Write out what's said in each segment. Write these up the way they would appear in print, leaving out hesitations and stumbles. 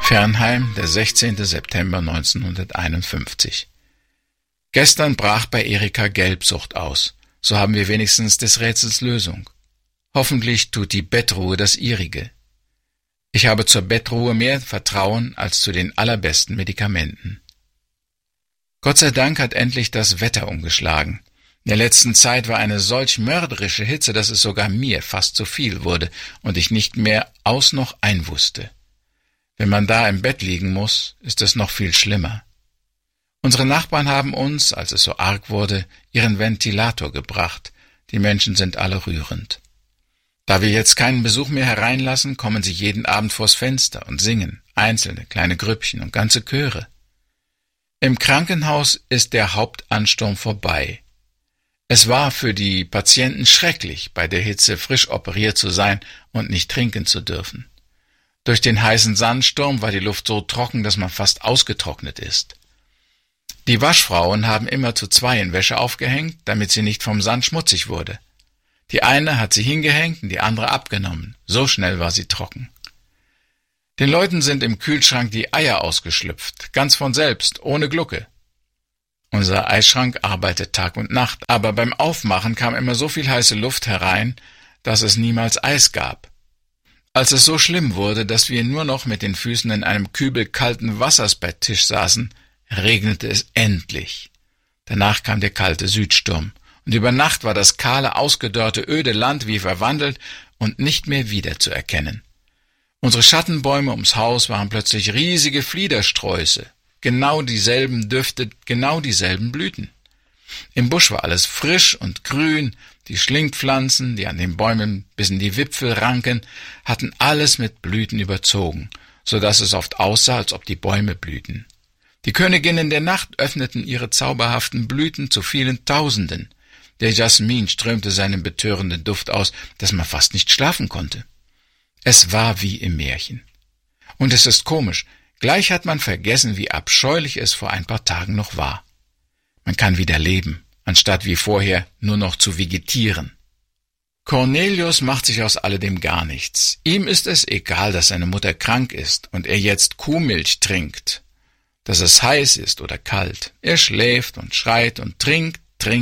Fernheim, der 16. September 1951. Gestern brach bei Erika Gelbsucht aus. So haben wir wenigstens des Rätsels Lösung. Hoffentlich tut die Bettruhe das ihrige. Ich habe zur Bettruhe mehr Vertrauen als zu den allerbesten Medikamenten. Gott sei Dank hat endlich das Wetter umgeschlagen. In der letzten Zeit war eine solch mörderische Hitze, dass es sogar mir fast zu viel wurde und ich nicht mehr aus noch ein wusste. Wenn man da im Bett liegen muss, ist es noch viel schlimmer. Unsere Nachbarn haben uns, als es so arg wurde, ihren Ventilator gebracht. Die Menschen sind alle rührend. Da wir jetzt keinen Besuch mehr hereinlassen, kommen sie jeden Abend vors Fenster und singen, einzelne kleine Grüppchen und ganze Chöre. Im Krankenhaus ist der Hauptansturm vorbei. Es war für die Patienten schrecklich, bei der Hitze frisch operiert zu sein und nicht trinken zu dürfen. Durch den heißen Sandsturm war die Luft so trocken, dass man fast ausgetrocknet ist. Die Waschfrauen haben immer zu zweien Wäsche aufgehängt, damit sie nicht vom Sand schmutzig wurde. Die eine hat sie hingehängt und die andere abgenommen. So schnell war sie trocken. Den Leuten sind im Kühlschrank die Eier ausgeschlüpft, ganz von selbst, ohne Glucke. Unser Eisschrank arbeitet Tag und Nacht, aber beim Aufmachen kam immer so viel heiße Luft herein, dass es niemals Eis gab. Als es so schlimm wurde, dass wir nur noch mit den Füßen in einem Kübel kalten Wassers bei Tisch saßen, regnete es endlich. Danach kam der kalte Südsturm, und über Nacht war das kahle, ausgedörrte, öde Land wie verwandelt und nicht mehr wiederzuerkennen. Unsere Schattenbäume ums Haus waren plötzlich riesige Fliedersträuße, genau dieselben Düfte, genau dieselben Blüten. Im Busch war alles frisch und grün, die Schlingpflanzen, die an den Bäumen bis in die Wipfel ranken, hatten alles mit Blüten überzogen, so dass es oft aussah, als ob die Bäume blühten. Die Königinnen der Nacht öffneten ihre zauberhaften Blüten zu vielen Tausenden. Der Jasmin strömte seinen betörenden Duft aus, dass man fast nicht schlafen konnte. Es war wie im Märchen. Und es ist komisch, gleich hat man vergessen, wie abscheulich es vor ein paar Tagen noch war. Man kann wieder leben, anstatt wie vorher nur noch zu vegetieren. Cornelius macht sich aus alledem gar nichts. Ihm ist es egal, dass seine Mutter krank ist und er jetzt Kuhmilch trinkt, dass es heiß ist oder kalt. Er schläft und schreit und trinkt.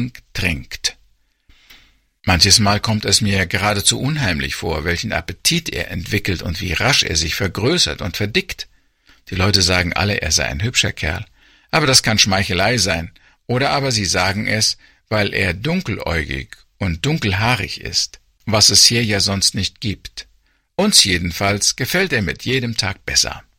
Manches Mal kommt es mir geradezu unheimlich vor, welchen Appetit er entwickelt und wie rasch er sich vergrößert und verdickt. Die Leute sagen alle, er sei ein hübscher Kerl, aber das kann Schmeichelei sein, oder aber sie sagen es, weil er dunkeläugig und dunkelhaarig ist, was es hier ja sonst nicht gibt. Uns jedenfalls gefällt er mit jedem Tag besser.